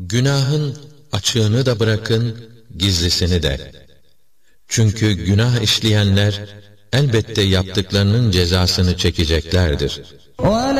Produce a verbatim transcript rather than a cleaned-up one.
Günahın açığını da bırakın, gizlisini de. Çünkü günah işleyenler elbette yaptıklarının cezasını çekeceklerdir.